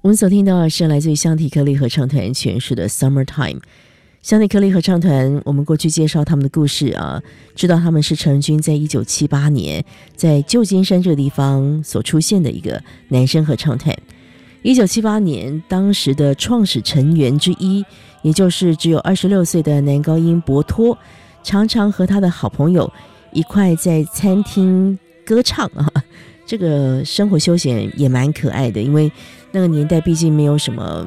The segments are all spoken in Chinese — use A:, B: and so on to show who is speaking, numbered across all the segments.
A: 我们所听到的是来自于香缇克利合唱团诠释的 Summertime。 香缇克利合唱团，我们过去介绍他们的故事啊，知道他们是成军在1978年在旧金山这个地方所出现的一个男声合唱团。1978年当时的创始成员之一，也就是只有26岁的男高音博托，常常和他的好朋友一块在餐厅歌唱啊，这个生活休闲也蛮可爱的，因为那个年代毕竟没有什么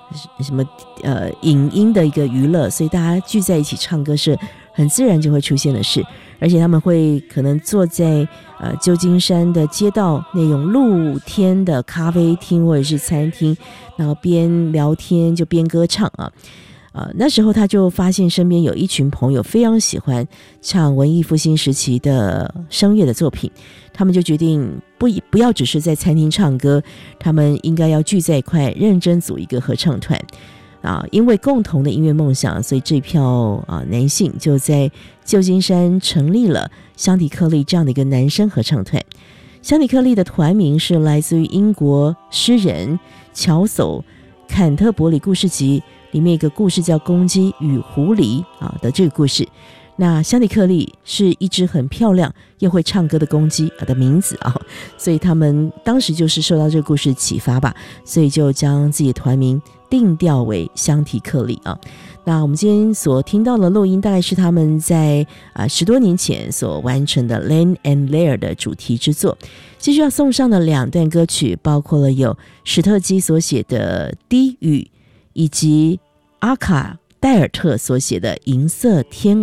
A: 影音的一个娱乐，所以大家聚在一起唱歌是很自然就会出现的事。而且他们会可能坐在旧金山的街道那种露天的咖啡厅或者是餐厅，然后边聊天就边歌唱啊。那时候他就发现身边有一群朋友非常喜欢唱文艺复兴时期的声乐的作品，他们就决定不要只是在餐厅唱歌，他们应该要聚在一块认真组一个合唱团因为共同的音乐梦想，所以这票男性就在旧金山成立了香缇克利这样的一个男声合唱团。香缇克利的团名是来自于英国诗人乔叟坎特伯里故事集里面一个故事叫公鸡与狐狸的这个故事。那香缇克利是一只很漂亮又会唱歌的公鸡的名字所以他们当时就是受到这个故事启发吧，所以就将自己的团名定调为香缇克利那我们今天所听到的录音大概是他们在10多年前所完成的 Land and Lair 的主题之作。继续要送上的2段歌曲包括了有史特基所写的低语，以及阿卡戴尔特所写的银色天